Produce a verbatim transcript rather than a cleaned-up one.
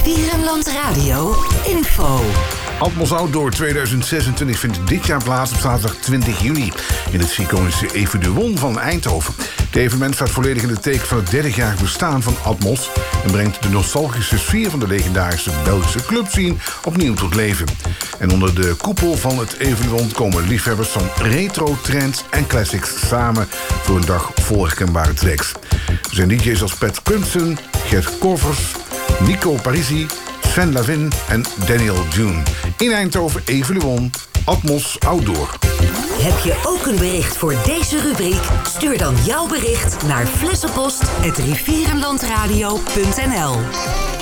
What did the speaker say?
Rivierenland Radio info. Atmos Outdoor tweeduizend zesentwintig vindt dit jaar plaats op zaterdag twintig juni... in het iconische Eveduon van Eindhoven. Het evenement staat volledig in het teken van het dertigjarig bestaan van Atmos... en brengt de nostalgische sfeer van de legendarische Belgische clubscene opnieuw tot leven. En onder de koepel van het evenement komen liefhebbers van retro, trends en classics samen... voor een dag vol herkenbare tracks. Er zijn D J's als Pat Crimson, Gert Korvers, Nico Parisi... Sven Lavin en Daniel June. In Eindhoven, Eveluon, Atmos Outdoor. Heb je ook een bericht voor deze rubriek? Stuur dan jouw bericht naar flessenpost at rivierenlandradio punt n l.